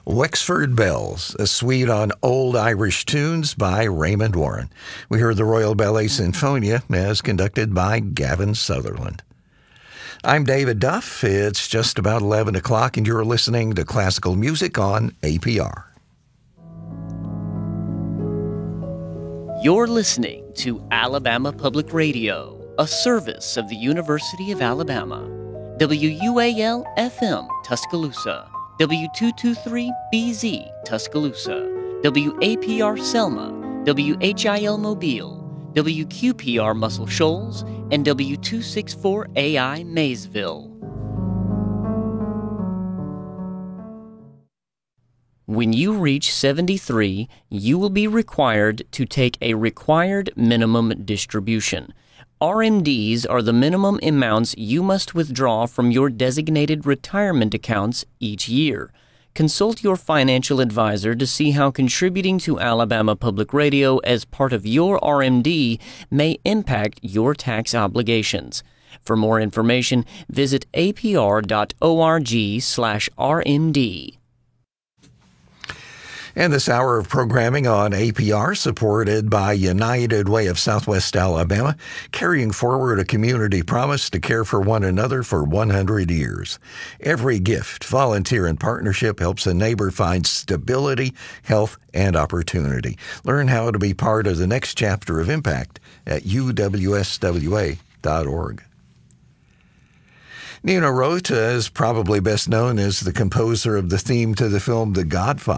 Wexford Bells, a suite on old Irish tunes by Raymond Warren. We heard the Royal Ballet Sinfonia as conducted by Gavin Sutherland. I'm David Duff. It's just about 11 o'clock and you're listening to classical music on APR. You're listening to Alabama Public Radio, a service of the University of Alabama. WUAL-FM, Tuscaloosa. W223BZ, Tuscaloosa, WAPR Selma, WHIL Mobile, WQPR Muscle Shoals, and W264AI Maysville. When you reach 73, you will be required to take a required minimum distribution. RMDs are the minimum amounts you must withdraw from your designated retirement accounts each year. Consult your financial advisor to see how contributing to Alabama Public Radio as part of your RMD may impact your tax obligations. For more information, visit apr.org/RMD. And this hour of programming on APR, supported by United Way of Southwest Alabama, carrying forward a community promise to care for one another for 100 years. Every gift, volunteer, and partnership helps a neighbor find stability, health, and opportunity. Learn how to be part of the next chapter of impact at uwswa.org. Nino Rota is probably best known as the composer of the theme to the film The Godfather.